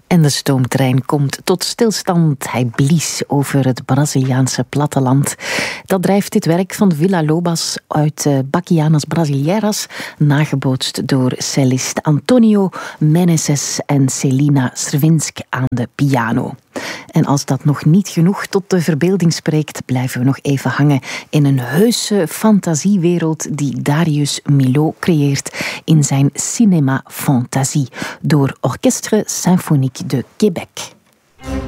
En de stoomtrein komt tot stilstand. Hij blies over het Braziliaanse platteland. Dat drijft dit werk van Villa-Lobos uit Baquianas Brasileiras, nagebootst door cellist Antonio Meneses en Celina Srvinsk aan de piano. En als dat nog niet genoeg tot de verbeelding spreekt, blijven we nog even hangen in een heuse fantasiewereld die Darius Milhaud creëert in zijn Cinéma Fantasie door Orchestre Symphonique de Québec.